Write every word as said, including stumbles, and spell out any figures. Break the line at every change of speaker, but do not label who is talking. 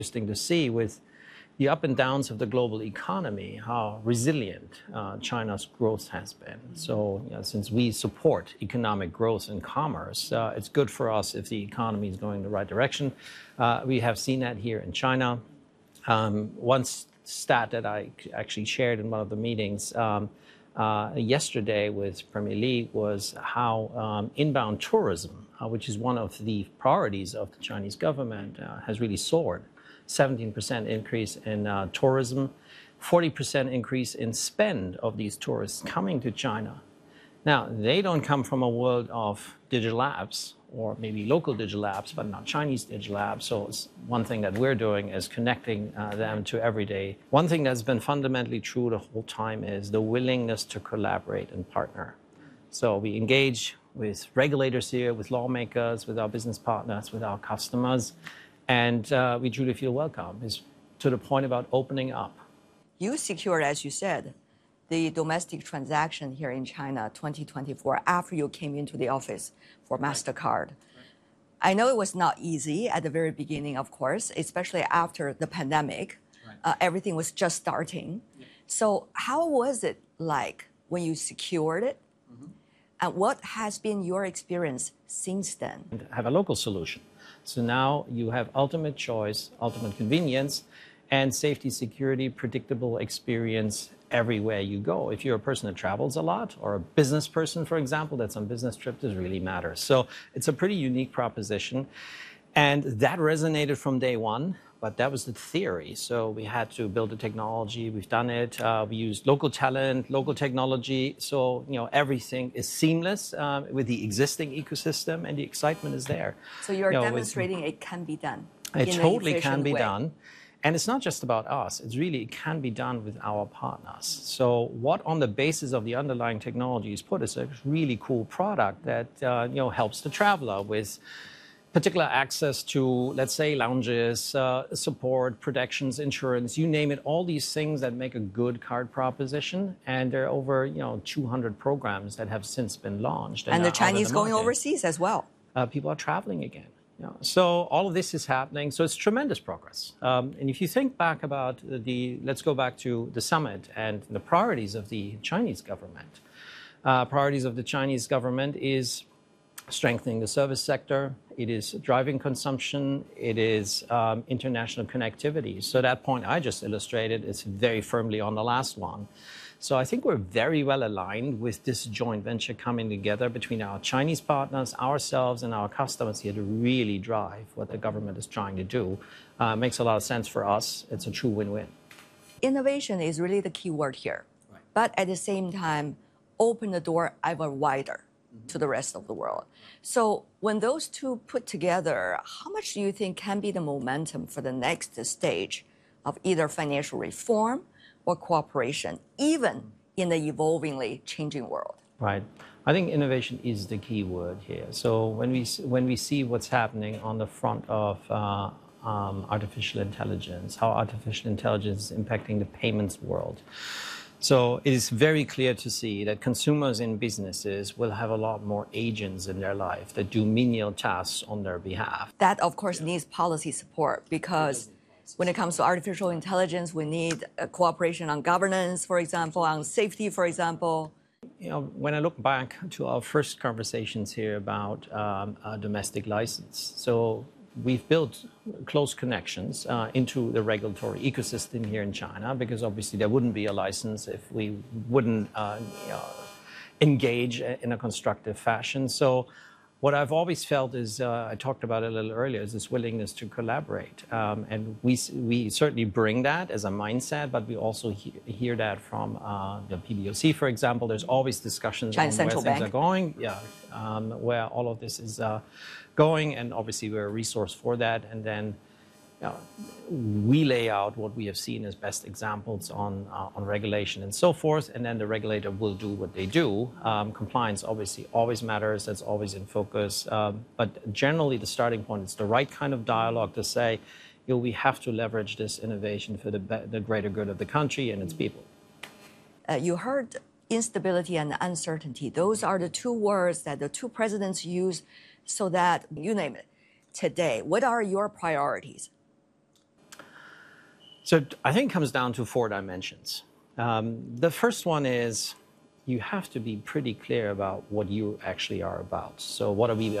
Interesting to see with the up and downs of the global economy, how resilient uh, China's growth has been. So you know, since we support economic growth and commerce, uh, it's good for us if the economy is going in the right direction. Uh, we have seen that here in China. Um, one stat that I actually shared in one of the meetings um, uh, yesterday with Premier Li was how um, inbound tourism, uh, which is one of the priorities of the Chinese government, uh, has really soared. seventeen percent increase in uh, tourism, forty percent increase in spend of these tourists coming to China. Now, they don't come from a world of digital apps or maybe local digital apps, but not Chinese digital apps. So it's one thing that we're doing is connecting uh, them to everyday. One thing that's been fundamentally true the whole time is the willingness to collaborate and partner. So we engage with regulators here, with lawmakers, with our business partners, with our customers. And uh, we truly feel welcome, is to the point about opening up.
You secured, as you said, the domestic transaction here in China twenty twenty-four after you came into the office for MasterCard. Right. I know it was not easy at the very beginning, of course, especially after the pandemic. Right. Uh, everything was just starting. Yeah. So how was it like when you secured it? Mm-hmm. And what has been your experience since then?
And have a local solution. So now you have ultimate choice, ultimate convenience, and safety, security, predictable experience everywhere you go. If you're a person that travels a lot, or a business person, for example, that's on business trip, this really matters. So it's a pretty unique proposition. And that resonated from day one, but that was the theory. So we had to build the technology. We've done it. Uh, we used local talent, local technology. So, you know, everything is seamless um, with the existing ecosystem, and the excitement is there.
So you're
you know,
demonstrating it can be done.
It totally can be way. done. And it's not just about us. It's really, it can be done with our partners. So what on the basis of the underlying technology is put is a really cool product that, uh, you know, helps the traveler with particular access to, let's say, lounges, uh, support, protections, insurance, you name it, all these things that make a good card proposition. And there are over, you know, two hundred programs that have since been launched.
And, and the Chinese the going overseas as well.
Uh, people are traveling again. You know, so all of this is happening. So it's tremendous progress. Um, and if you think back about the, let's go back to the summit and the priorities of the Chinese government. Uh, priorities of the Chinese government is strengthening the service sector, it is driving consumption, it is um, international connectivity. So that point I just illustrated is very firmly on the last one. So I think we're very well aligned with this joint venture coming together between our Chinese partners, ourselves, and our customers here to really drive what the government is trying to do. Uh, makes a lot of sense for us. It's a true win-win.
Innovation is really the key word here. Right. But at the same time, open the door ever wider to the rest of the world. So when those two put together, how much do you think can be the momentum for the next stage of either financial reform or cooperation, even in the evolvingly changing world?
Right. I think innovation is the key word here. So when we, when we see what's happening on the front of uh, um, artificial intelligence, how artificial intelligence is impacting the payments world, so it is very clear to see that consumers in businesses will have a lot more agents in their life that do menial tasks on their behalf.
That, of course, needs policy support because when it comes to artificial intelligence, we need a cooperation on governance, for example, on safety, for example.
You know, when I look back to our first conversations here about um, a domestic license, so we've built close connections uh, into the regulatory ecosystem here in China, because obviously there wouldn't be a license if we wouldn't uh, you know, engage in a constructive fashion. So what I've always felt is, uh, I talked about it a little earlier, is this willingness to collaborate. Um, and we, we certainly bring that as a mindset, but we also he hear that from uh, the P B O C, for example. There's always discussions
China
on
Central
where things
Bank.
are going, yeah, um, where all of this is uh, going, and obviously we're a resource for that. And then you know, we lay out what we have seen as best examples on, uh, on regulation and so forth, and then the regulator will do what they do. Um, compliance obviously always matters, that's always in focus, um, but generally the starting point is the right kind of dialogue to say, you know, we have to leverage this innovation for the, the greater good of the country and its people.
Uh, you heard instability and uncertainty. Those are the two words that the two presidents use, so that, you name it, today. What are your priorities?
So I think it comes down to four dimensions. Um, the first one is you have to be pretty clear about what you actually are about. So what are we